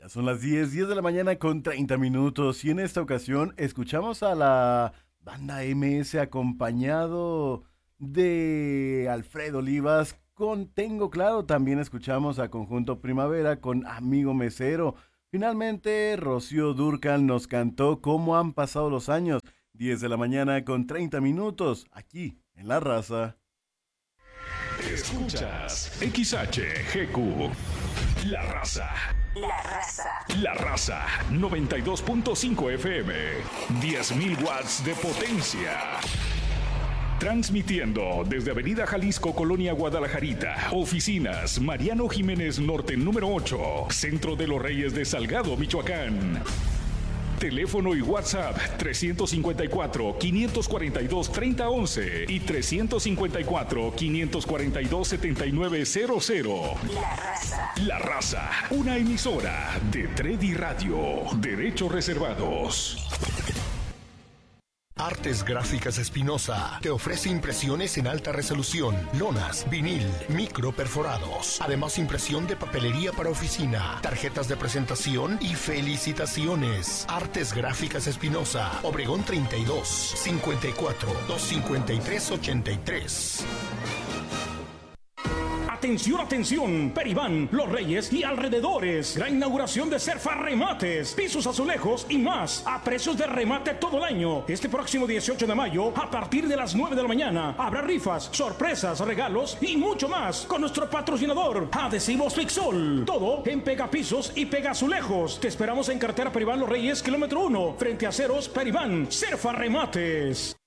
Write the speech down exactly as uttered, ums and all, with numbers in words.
Ya son las diez, diez de la mañana con treinta minutos y en esta ocasión escuchamos a la banda M S acompañado de Alfredo Olivas con Tengo Claro. También escuchamos a Conjunto Primavera con Amigo Mesero. Finalmente, Rocío Dúrcal nos cantó Cómo han pasado los años. diez de la mañana con treinta minutos aquí en La Raza. Escuchas X H G Q, La Raza. La Raza. La Raza, noventa y dos punto cinco F M, diez mil watts de potencia. Transmitiendo desde Avenida Jalisco, Colonia Guadalajarita. Oficinas, Mariano Jiménez Norte, número ocho. Centro de los Reyes de Salgado, Michoacán. Teléfono y WhatsApp tres cinco cuatro, cinco cuatro dos, tres cero uno uno y tres cinco cuatro, cinco cuatro dos, siete nueve cero cero. La Raza. La Raza, una emisora de Tredi Radio. Derechos reservados. Artes Gráficas Espinosa te ofrece impresiones en alta resolución, lonas, vinil, micro perforados. Además, impresión de papelería para oficina, tarjetas de presentación y felicitaciones. Artes Gráficas Espinosa, Obregón treinta y dos, cincuenta y cuatro, doscientos cincuenta y tres, ochenta y tres. Atención, atención, Peribán, Los Reyes y alrededores. Gran inauguración de Cerfa Remates, pisos, azulejos y más a precios de remate todo el año. Este próximo dieciocho de mayo, a partir de las nueve de la mañana, habrá rifas, sorpresas, regalos y mucho más con nuestro patrocinador, Adhesivos Fixol. Todo en pegapisos y pegazulejos. Te esperamos en carretera Peribán Los Reyes, kilómetro uno, frente a Ceros Peribán, Cerfa Remates.